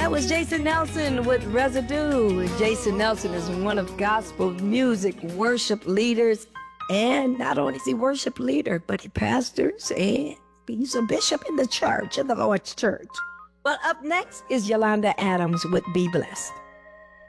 That was Jason Nelson with Residue. Jason Nelson is one of gospel music worship leaders. And not only is he worship leader, but he pastors and he's a bishop in the church, in the Lord's church. Well, up next is Yolanda Adams with Be Blessed.